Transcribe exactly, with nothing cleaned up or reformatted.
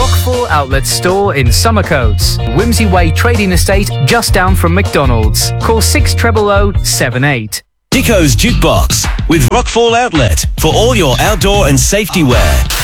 Rockfall Outlet Store in Summercoats. Whimsy Way Trading Estate just down from McDonald's. Call six double oh seven eight. Dico's Jukebox with Rockfall Outlet for all your outdoor and safety wear.